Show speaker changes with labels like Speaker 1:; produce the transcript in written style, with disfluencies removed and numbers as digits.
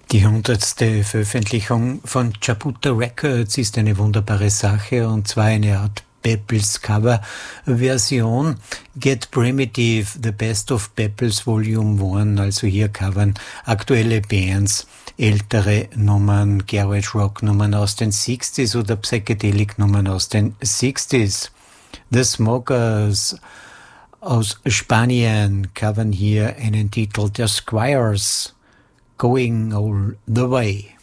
Speaker 1: Die 100. Veröffentlichung von Jabuta Records ist eine wunderbare Sache, und zwar eine Art Peppels Cover-Version. Get Primitive, The Best of Peppels Volume 1, also hier covern aktuelle Bands ältere Nummern, Garage Rock Nummern aus den 60s oder Psychedelic Nummern aus den 60s. The Smokers aus Spanien covern hier einen Titel der Squires, Going All the Way.